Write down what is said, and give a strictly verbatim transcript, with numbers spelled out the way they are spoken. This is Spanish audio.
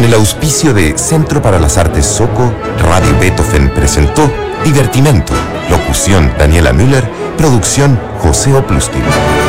Con el auspicio de Centro para las Artes Soco, Radio Beethoven presentó Divertimento. Locución Daniela Müller. Producción José Oplustil.